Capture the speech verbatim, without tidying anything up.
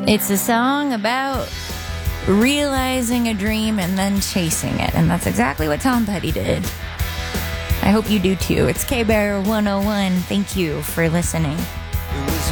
It's a song about realizing a dream and then chasing it. And that's exactly what Tom Petty did. I hope you do too. It's K-Bear one oh one. Thank you for listening.